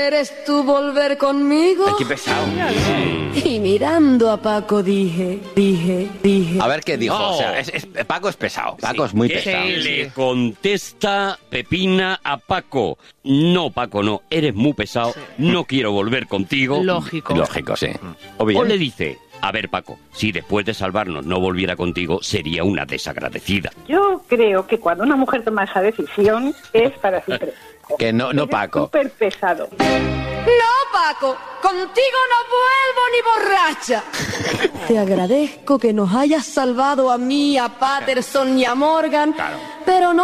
¿Quieres tú volver conmigo? Ay, qué pesado. Y mirando a Paco dije... A ver qué dijo. No. O sea, Paco es pesado. Paco es muy pesado. Le contesta Pepina a Paco. No, Paco, no. Eres muy pesado. No quiero volver contigo. Lógico. Lógico, sí. O le dice... A ver, Paco, si después de salvarnos no volviera contigo, sería una desagradecida. Yo creo que cuando una mujer toma esa decisión es para siempre. Que no, Paco. Súper pesado. No, Paco, contigo no vuelvo ni borracha. Te agradezco que nos hayas salvado a mí, a Patterson y a Morgan, pero no